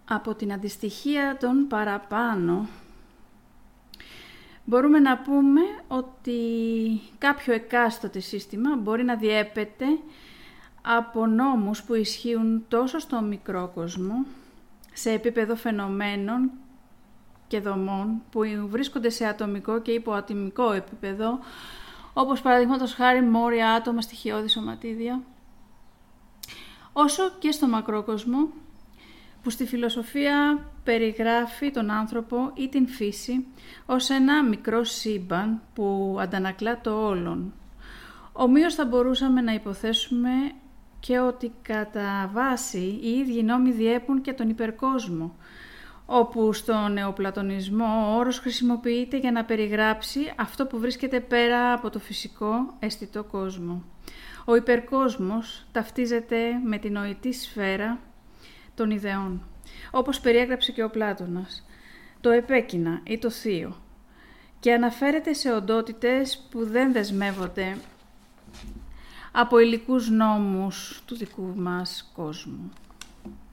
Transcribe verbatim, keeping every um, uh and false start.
Από την αντιστοιχεία των παραπάνω, μπορούμε να πούμε ότι κάποιο εκάστοτε σύστημα μπορεί να διέπεται από νόμους που ισχύουν τόσο στο μικρό κόσμο, σε επίπεδο φαινομένων και δομών που βρίσκονται σε ατομικό και υποατομικό επίπεδο, όπως παραδείγματος χάρη μόρια, άτομα, στοιχειώδη σωματίδια, όσο και στο μακρόκοσμο, που στη φιλοσοφία περιγράφει τον άνθρωπο ή την φύση ως ένα μικρό σύμπαν που αντανακλά το όλον. Ομοίως θα μπορούσαμε να υποθέσουμε και ότι κατά βάση οι ίδιοι νόμοι διέπουν και τον υπερκόσμο, όπου στο νεοπλατωνισμό ο όρος χρησιμοποιείται για να περιγράψει αυτό που βρίσκεται πέρα από το φυσικό αισθητό κόσμο. Ο υπερκόσμος ταυτίζεται με την νοητή σφαίρα των ιδεών, όπως περιέγραψε και ο Πλάτωνας, το επέκεινα ή το θείο, και αναφέρεται σε οντότητες που δεν δεσμεύονται από υλικούς νόμους του δικού μας κόσμου.